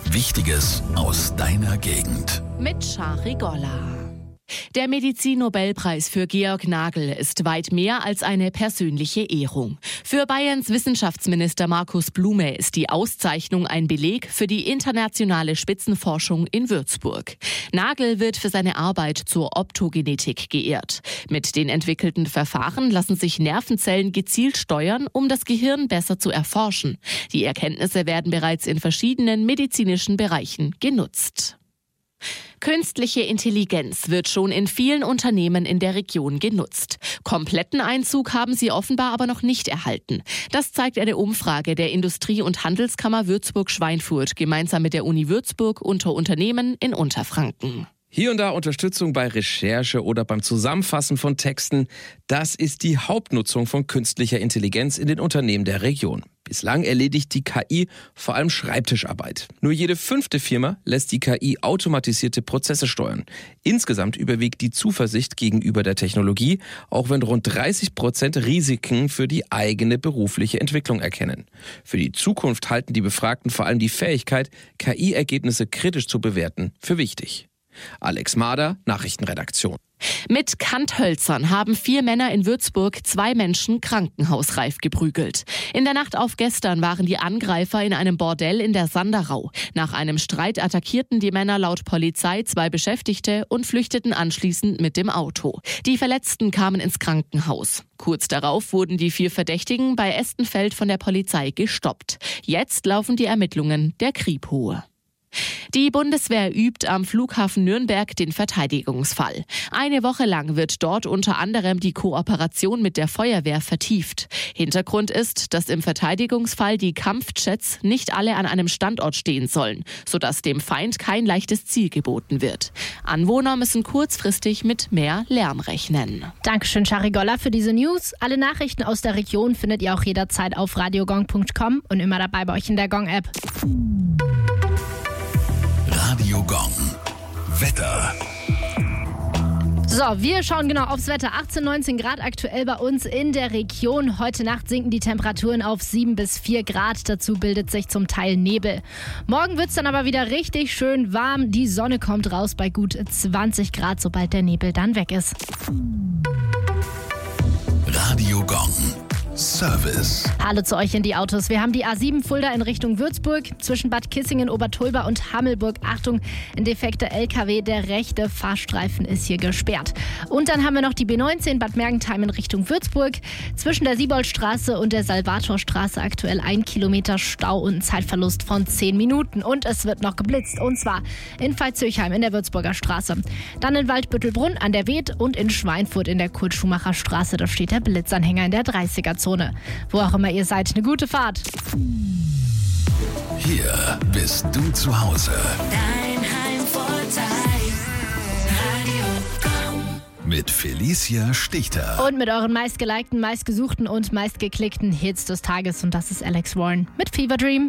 Wichtiges aus deiner Gegend. Mit Shari Golla. Der Medizin-Nobelpreis für Georg Nagel ist weit mehr als eine persönliche Ehrung. Für Bayerns Wissenschaftsminister Markus Blume ist die Auszeichnung ein Beleg für die internationale Spitzenforschung in Würzburg. Nagel wird für seine Arbeit zur Optogenetik geehrt. Mit den entwickelten Verfahren lassen sich Nervenzellen gezielt steuern, um das Gehirn besser zu erforschen. Die Erkenntnisse werden bereits in verschiedenen medizinischen Bereichen genutzt. Künstliche Intelligenz wird schon in vielen Unternehmen in der Region genutzt. Kompletten Einzug haben sie offenbar aber noch nicht erhalten. Das zeigt eine Umfrage der Industrie- und Handelskammer Würzburg-Schweinfurt gemeinsam mit der Uni Würzburg unter Unternehmen in Unterfranken. Hier und da Unterstützung bei Recherche oder beim Zusammenfassen von Texten. Das ist die Hauptnutzung von künstlicher Intelligenz in den Unternehmen der Region. Bislang erledigt die KI vor allem Schreibtischarbeit. Nur jede 5. Firma lässt die KI automatisierte Prozesse steuern. Insgesamt überwiegt die Zuversicht gegenüber der Technologie, auch wenn rund 30% Risiken für die eigene berufliche Entwicklung erkennen. Für die Zukunft halten die Befragten vor allem die Fähigkeit, KI-Ergebnisse kritisch zu bewerten, für wichtig. Alex Mader, Nachrichtenredaktion. Mit Kanthölzern haben 4 Männer in Würzburg 2 Menschen krankenhausreif geprügelt. In der Nacht auf gestern waren die Angreifer in einem Bordell in der Sanderau. Nach einem Streit attackierten die Männer laut Polizei 2 Beschäftigte und flüchteten anschließend mit dem Auto. Die Verletzten kamen ins Krankenhaus. Kurz darauf wurden die 4 Verdächtigen bei Estenfeld von der Polizei gestoppt. Jetzt laufen die Ermittlungen der Kripo. Die Bundeswehr übt am Flughafen Nürnberg den Verteidigungsfall. Eine Woche lang wird dort unter anderem die Kooperation mit der Feuerwehr vertieft. Hintergrund ist, dass im Verteidigungsfall die Kampfjets nicht alle an einem Standort stehen sollen, sodass dem Feind kein leichtes Ziel geboten wird. Anwohner müssen kurzfristig mit mehr Lärm rechnen. Dankeschön, Shari Golla, für diese News. Alle Nachrichten aus der Region findet ihr auch jederzeit auf radiogong.com und immer dabei bei euch in der Gong-App. Radio Gong. Wetter. So, wir schauen genau aufs Wetter. 18, 19 Grad aktuell bei uns in der Region. Heute Nacht sinken die Temperaturen auf 7 bis 4 Grad. Dazu bildet sich zum Teil Nebel. Morgen wird es dann aber wieder richtig schön warm. Die Sonne kommt raus bei gut 20 Grad, sobald der Nebel dann weg ist. Radio Gong. Service. Hallo zu euch in die Autos. Wir haben die A7 Fulda in Richtung Würzburg. Zwischen Bad Kissingen, Obertolba und Hammelburg. Achtung, ein defekter LKW. Der rechte Fahrstreifen ist hier gesperrt. Und dann haben wir noch die B19 Bad Mergentheim in Richtung Würzburg. Zwischen der Sieboldstraße und der Salvatorstraße aktuell 1 Kilometer Stau und ein Zeitverlust von 10 Minuten. Und es wird noch geblitzt. Und zwar in Veitshöchheim in der Würzburger Straße. Dann in Waldbüttelbrunn an der Wed und in Schweinfurt in der Kurt-Schumacher-Straße. Da steht der Blitzanhänger in der 30er-Zone. Wo auch immer ihr seid, eine gute Fahrt. Hier bist du zu Hause. Dein Heimvorteil. Radio Gong. Mit Felicia Stichter. Und mit euren meistgelikten, meistgesuchten und meistgeklickten Hits des Tages. Und das ist Alex Warren mit Fever Dream.